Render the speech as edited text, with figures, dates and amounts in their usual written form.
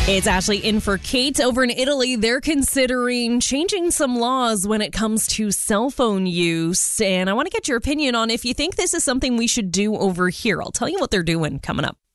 It's Ashley in for Kate. Over in Italy, they're considering changing some laws when it comes to cell phone use. And I want to get your opinion on if you think this is something we should do over here. I'll tell you what they're doing coming up.